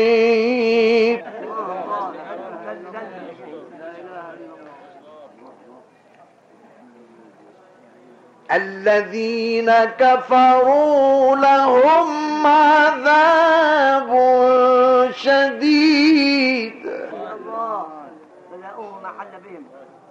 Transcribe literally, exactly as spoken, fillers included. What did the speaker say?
الذين كفروا لهم عذاب شديد بلاؤه محل بهم